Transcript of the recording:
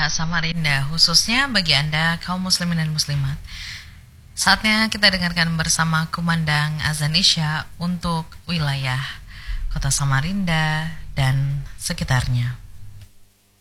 Samarinda, khususnya bagi Anda kaum muslimin dan muslimat. Saatnya kita dengarkan bersama kumandang azan Isya untuk wilayah Kota Samarinda dan sekitarnya.